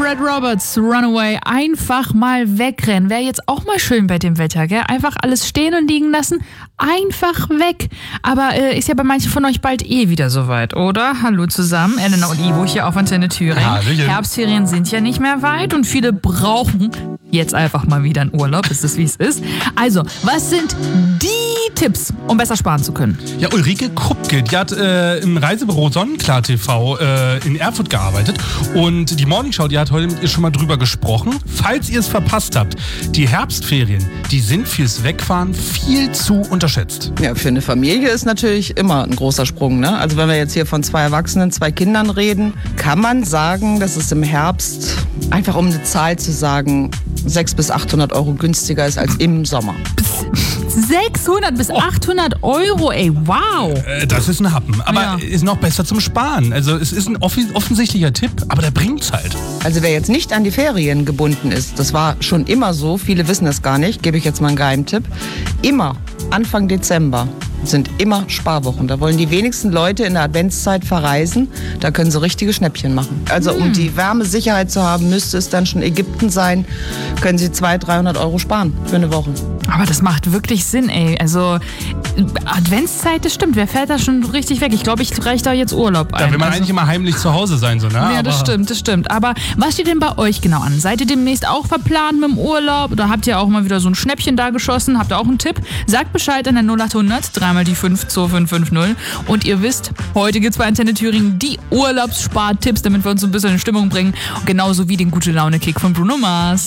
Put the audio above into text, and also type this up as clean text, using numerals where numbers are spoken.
Fred Roberts, Runaway, einfach mal wegrennen. Wäre jetzt auch mal schön bei dem Wetter, gell? Einfach alles stehen und liegen lassen, einfach weg. Aber ist ja bei manchen von euch bald wieder soweit, oder? Hallo zusammen, Elena und Ivo hier auf Antenne Thüringen. Hallöchen. Herbstferien sind ja nicht mehr weit und viele brauchen jetzt einfach mal wieder einen Urlaub. Ist es, wie es ist. Also, was sind die Tipps, um besser sparen zu können? Ja, Ulrike Krupke, die hat im Reisebüro Sonnenklar TV in Erfurt gearbeitet und die Morningshow, die hat heute mit ihr schon mal drüber gesprochen. Falls ihr es verpasst habt, die Herbstferien, die sind fürs Wegfahren viel zu unterschätzt. Ja, für eine Familie ist natürlich immer ein großer Sprung, ne? Also wenn wir jetzt hier von 2 Erwachsenen, 2 Kindern reden, kann man sagen, dass es im Herbst, einfach um eine Zahl zu sagen, 600 bis 800 Euro günstiger ist als im Sommer. 600 bis 800 Euro, ey, wow. Das ist ein Happen, aber ist noch besser zum Sparen. Also es ist ein offensichtlicher Tipp, aber der bringt's halt. Also wer jetzt nicht an die Ferien gebunden ist, das war schon immer so, viele wissen das gar nicht, gebe ich jetzt mal einen Geheimtipp, immer Anfang Dezember sind immer Sparwochen. Da wollen die wenigsten Leute in der Adventszeit verreisen. Da können sie richtige Schnäppchen machen. Also um die Wärmesicherheit zu haben, müsste es dann schon Ägypten sein. Können sie 200, 300 Euro sparen für eine Woche. Aber das macht wirklich Sinn, ey. Also Adventszeit, das stimmt. Wer fährt da schon richtig weg? Ich glaube, ich reiche da jetzt Urlaub ein. Da will man eigentlich immer heimlich zu Hause sein, so, ne? Ja, das stimmt. Aber was steht denn bei euch genau an? Seid ihr demnächst auch verplant mit dem Urlaub? Oder habt ihr auch mal wieder so ein Schnäppchen da geschossen? Habt ihr auch einen Tipp? Sagt Bescheid an der 0800 3 mal die 5 2550. Und ihr wisst, heute gibt's bei Antenne Thüringen die Urlaubsspartipps, damit wir uns so ein bisschen in Stimmung bringen. Genauso wie den Gute-Laune-Kick von Bruno Mars.